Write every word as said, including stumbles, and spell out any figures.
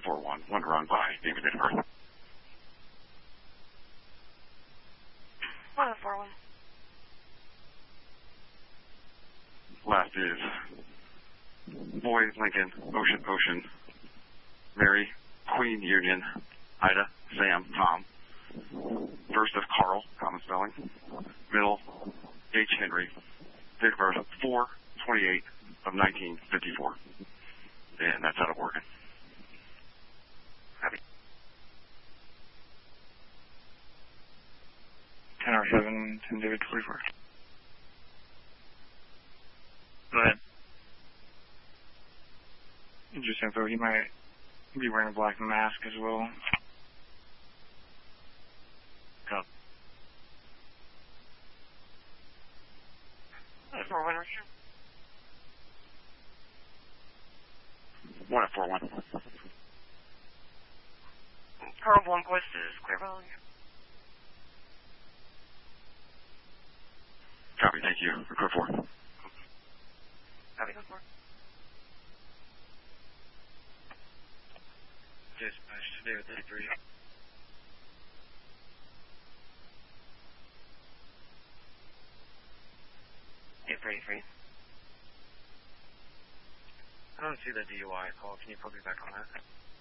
four one, one run by David Edinburgh. one four one. Last is Boy, Lincoln, Ocean, Ocean, Mary, Queen, Union, Ida, Sam, Tom. First of Carl, common spelling. Middle, H. Henry. Date of birth, four twenty-eight of nineteen fifty-four. And that's out of Oregon. Happy. ten R seven, ten David forty-four. Go ahead. Just info, he might be wearing a black mask as well. Go. four one, Richard. one at four one. Carl Blomquist is clear volume. Copy, thank you. Record four. Copy, go four. Dispatch to David thirty-three. David thirty-three. I don't see the D U I call. Can you put me back on that?